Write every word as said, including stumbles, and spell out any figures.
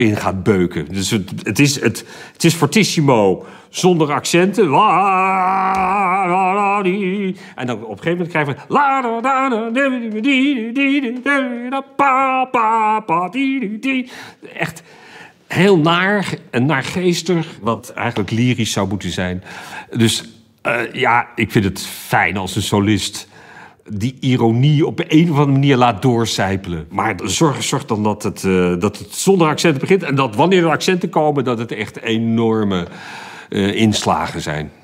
in gaat beuken. Dus het, het, is, het, het is fortissimo zonder accenten. En dan op een gegeven moment krijgen we... Echt heel naar en naargeestig, wat eigenlijk lyrisch zou moeten zijn. Dus uh, ja, ik vind het fijn als een solist die ironie op een of andere manier laat doorcijpelen. Maar zorg, zorg dan dat het, uh, dat het zonder accenten begint. En dat wanneer er accenten komen, dat het echt enorme uh, inslagen zijn.